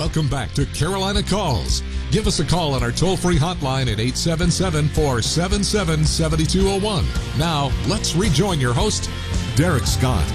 Welcome back to Carolina Calls. Give us a call on our toll-free hotline at 877-477-7201. Now, let's rejoin your host, Derek Scott.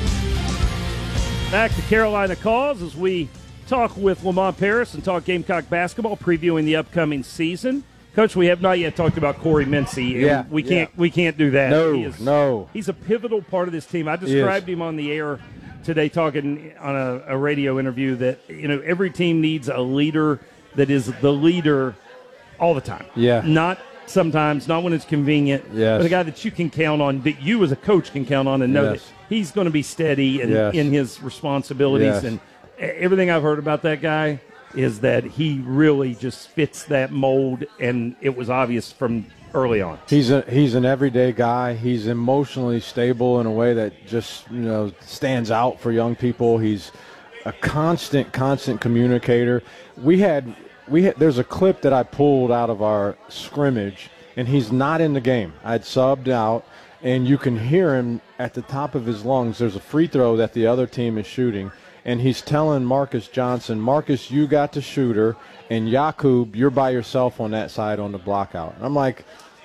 Back to Carolina Calls as we talk with Lamont Paris and talk Gamecock basketball, previewing the upcoming season. Coach, we have not yet talked about Corey Mincy. Yeah, we can't do that. No. He's a pivotal part of this team. I described him on the air today, talking on a radio interview, that every team needs a leader that is the leader all the time. Yeah. Not sometimes, not when it's convenient, but a guy that you can count on, that you as a coach can count on and know that he's going to be steady in his responsibilities. And everything I've heard about that guy is that he really just fits that mold, and it was obvious from early on. He's an everyday guy. He's emotionally stable in a way that just stands out for young people. He's a constant communicator. There's a clip that I pulled out of our scrimmage, and he's not in the game. I'd subbed out, and you can hear him at the top of his lungs. There's a free throw that the other team is shooting, and he's telling Marcus Johnson, Marcus, you got the shooter, and Yakub, you're by yourself on that side on the block out. And I'm like,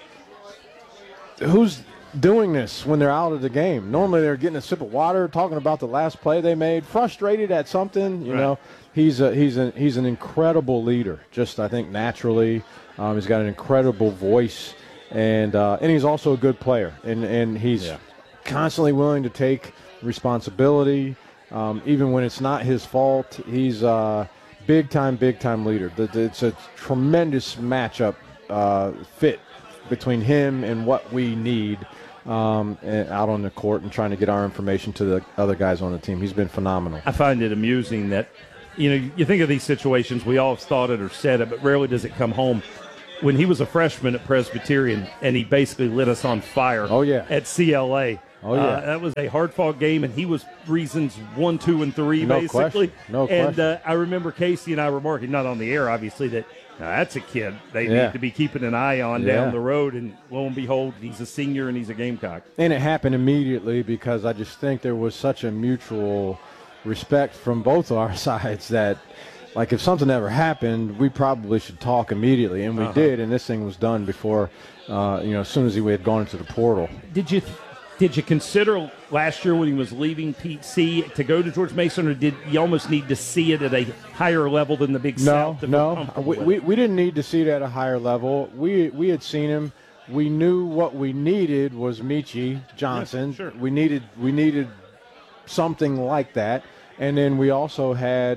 who's doing this when they're out of the game? Normally they're getting a sip of water, talking about the last play they made, frustrated at something. You know, he's an incredible leader. Just, I think, naturally, he's got an incredible voice, and he's also a good player, and he's constantly willing to take responsibility. Even when it's not his fault, he's a big-time leader. It's a tremendous matchup fit between him and what we need out on the court and trying to get our information to the other guys on the team. He's been phenomenal. I find it amusing that, you think of these situations, we all have thought it or said it, but rarely does it come home. When he was a freshman at Presbyterian, and he basically lit us on fire at CLA. That was a hard-fought game, and he was reasons 1, 2, and 3, basically. No question. I remember Casey and I remarking, not on the air, obviously, that that's a kid they need to be keeping an eye on down the road, and lo and behold, he's a senior and he's a Gamecock. And it happened immediately because I just think there was such a mutual respect from both our sides that, like, if something ever happened, we probably should talk immediately, and we did, and this thing was done before, as soon as he had gone into the portal. Did you consider last year when he was leaving Pete C to go to George Mason, or did you almost need to see it at a higher level than the Big South? No. We didn't need to see it at a higher level. We had seen him. We knew what we needed was Michi Johnson. Yeah, sure. We needed something like that, and then we also had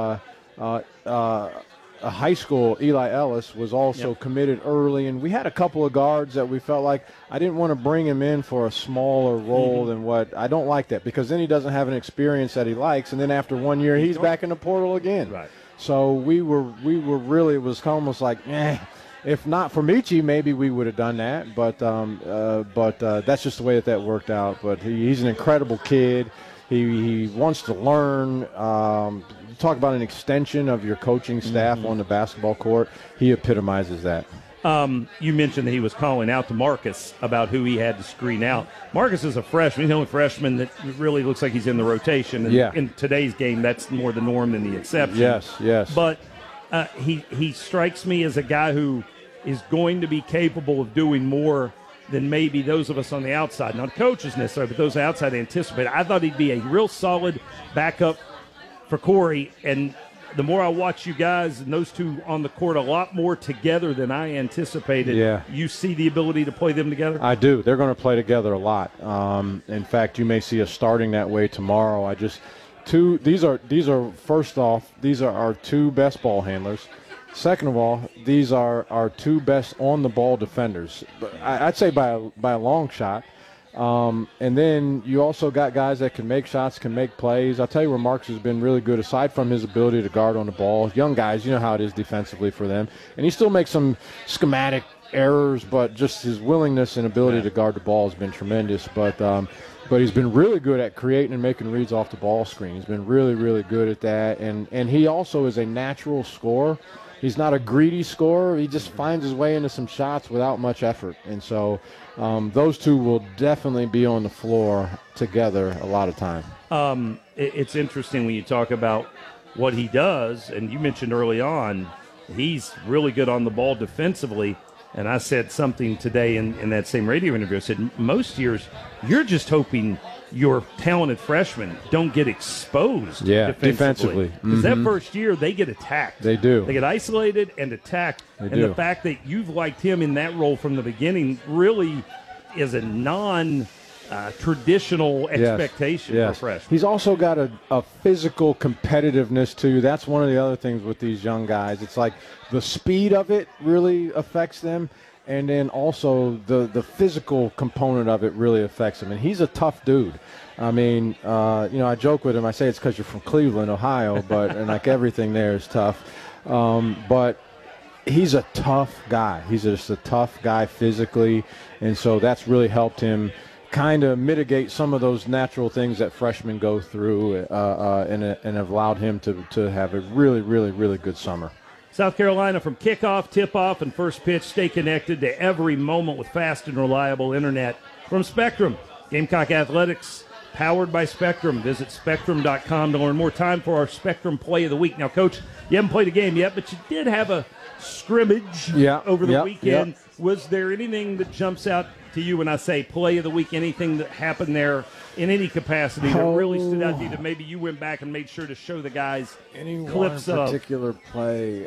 a high school, Eli Ellis, was also committed early, and we had a couple of guards that we felt like I didn't want to bring him in for a smaller role than what I don't like that, because then he doesn't have an experience that he likes, and then after 1 year he's back in the portal again. Right. So we were really, it was almost like, if not for Michi, maybe we would have done that, but that's just the way that worked out. But he's an incredible kid. He wants to learn. Talk about an extension of your coaching staff on the basketball court. He epitomizes that. You mentioned that he was calling out to Marcus about who he had to screen out. Marcus is a freshman. He's the only freshman that really looks like he's in the rotation. And in today's game, that's more the norm than the exception. Yes. But he strikes me as a guy who is going to be capable of doing more than maybe those of us on the outside, not coaches necessarily, but those outside anticipate. I thought he'd be a real solid backup for Corey, and the more I watch you guys and those two on the court a lot more together than I anticipated, you see the ability to play them together? I do. They're going to play together a lot. In fact, you may see us starting that way tomorrow. These are first off, these are our two best ball handlers. Second of all, these are our two best on-the-ball defenders. I'd say by a long shot. And then you also got guys that can make shots, can make plays. I'll tell you where Marcus has been really good, aside from his ability to guard on the ball. Young guys, you know how it is defensively for them. And he still makes some schematic errors, but just his willingness and ability to guard the ball has been tremendous. But he's been really good at creating and making reads off the ball screen. He's been really, really good at that. And he also is a natural scorer. He's not a greedy scorer. He just finds his way into some shots without much effort. And so those two will definitely be on the floor together a lot of time. It's interesting when you talk about what he does. And you mentioned early on, he's really good on the ball defensively. And I said something today in that same radio interview. I said, most years, you're just hoping your talented freshmen don't get exposed defensively. Because that first year, they get attacked. They do. They get isolated and attacked. They do. The fact that you've liked him in that role from the beginning really is a non-traditional expectation for freshmen. He's also got a physical competitiveness, too. That's one of the other things with these young guys. It's like the speed of it really affects them, and then also the physical component of it really affects him. And he's a tough dude. I mean, I joke with him. I say it's because you're from Cleveland, Ohio, and like everything there is tough. But he's a tough guy. He's just a tough guy physically, and so that's really helped him kind of mitigate some of those natural things that freshmen go through and have allowed him to have a really, really, really good summer. South Carolina, from kickoff, tip-off, and first pitch, stay connected to every moment with fast and reliable internet from Spectrum. Gamecock Athletics, powered by Spectrum. Visit Spectrum.com to learn more. Time for our Spectrum Play of the Week. Now, Coach, you haven't played a game yet, but you did have a scrimmage over the weekend. Was there anything that jumps out to you when I say Play of the Week, anything that happened there in any capacity that really stood out to you that maybe you went back and made sure to show the guys clips of? Any particular play?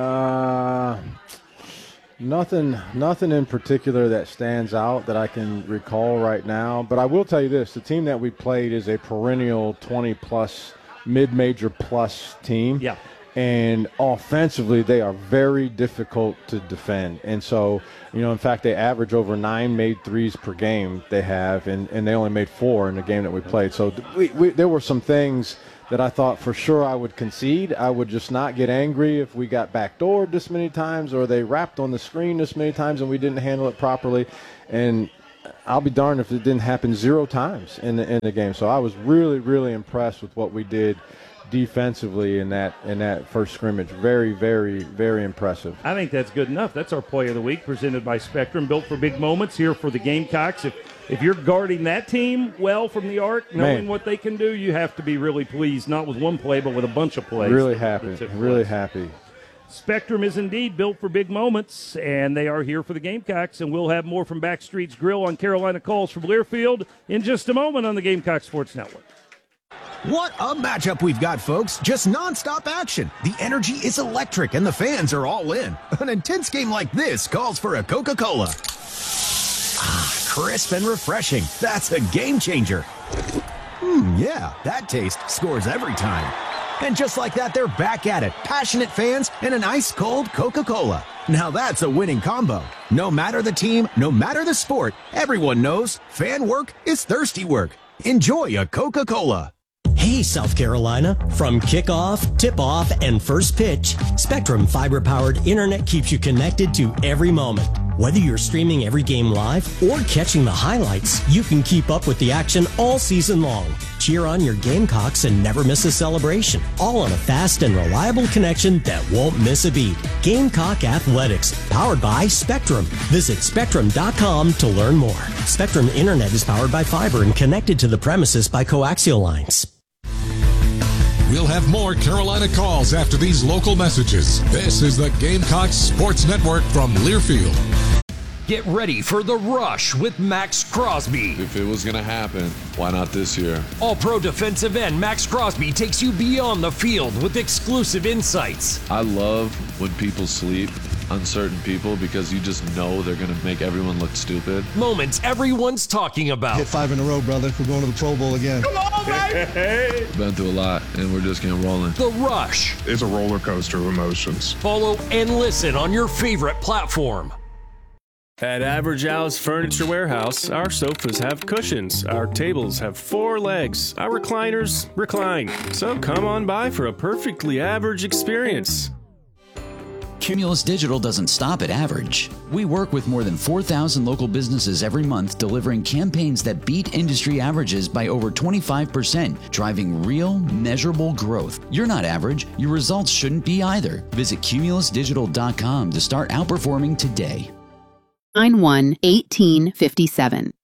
Nothing in particular that stands out that I can recall right now. But I will tell you this. The team that we played is a perennial 20-plus, mid-major plus team. Yeah. And offensively, they are very difficult to defend. And so, in fact, they average over 9 made threes per game they have, and they only made 4 in the game that we played. So there were some things that I thought for sure I would concede. I would just not get angry if we got backdoored this many times or they wrapped on the screen this many times and we didn't handle it properly. And I'll be darned if it didn't happen 0 times in the game. So I was really, really impressed with what we did defensively in that first scrimmage. Very, very, very impressive. I think that's good enough. That's our Play of the Week, presented by Spectrum, built for big moments here for the Gamecocks. If you're guarding that team well from the arc, knowing what they can do, you have to be really pleased, not with one play, but with a bunch of plays. Really happy. Spectrum is indeed built for big moments, and they are here for the Gamecocks, and we'll have more from Backstreet's Grill on Carolina Calls from Learfield in just a moment on the Gamecock Sports Network. What a matchup we've got, folks. Just nonstop action. The energy is electric, and the fans are all in. An intense game like this calls for a Coca-Cola. Crisp and refreshing. That's a game changer. Yeah, that taste scores every time. And just like that, they're back at it. Passionate fans and an ice-cold Coca-Cola. Now that's a winning combo. No matter the team, no matter the sport, everyone knows fan work is thirsty work. Enjoy a Coca-Cola. Hey, South Carolina. From kickoff, tip-off, and first pitch, Spectrum fiber-powered internet keeps you connected to every moment. Whether you're streaming every game live or catching the highlights, you can keep up with the action all season long. Cheer on your Gamecocks and never miss a celebration, all on a fast and reliable connection that won't miss a beat. Gamecock Athletics, powered by Spectrum. Visit Spectrum.com to learn more. Spectrum Internet is powered by fiber and connected to the premises by coaxial lines. We'll have more Carolina Calls after these local messages. This is the Gamecocks Sports Network from Learfield. Get ready for The Rush with Max Crosby. If it was going to happen, why not this year? All-pro defensive end Max Crosby takes you beyond the field with exclusive insights. I love when people sleep on certain people because you just know they're going to make everyone look stupid. Moments everyone's talking about. Hit 5 in a row, brother. We're going to the Pro Bowl again. Come on, baby! Been through a lot, and we're just getting rolling. The Rush. It's a roller coaster of emotions. Follow and listen on your favorite platform. At Average Al's Furniture Warehouse, our sofas have cushions, our tables have 4 legs, our recliners recline. So come on by for a perfectly average experience. Cumulus Digital doesn't stop at average. We work with more than 4,000 local businesses every month, delivering campaigns that beat industry averages by over 25%, driving real, measurable growth. You're not average. Your results shouldn't be either. Visit cumulusdigital.com to start outperforming today. 91-1857.